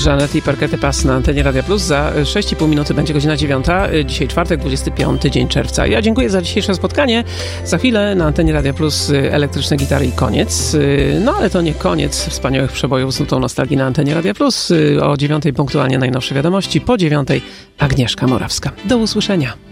Żanety i Parkety Pas na antenie Radia Plus. Za 6,5 minuty będzie godzina 9. Dzisiaj czwartek, 25 dzień czerwca. Ja dziękuję za dzisiejsze spotkanie. Za chwilę na antenie Radia Plus elektryczne gitary i koniec. No ale to nie koniec wspaniałych przebojów z nutą nostalgii na antenie Radia Plus. O 9 punktualnie najnowsze wiadomości. Po 9 Agnieszka Morawska. Do usłyszenia.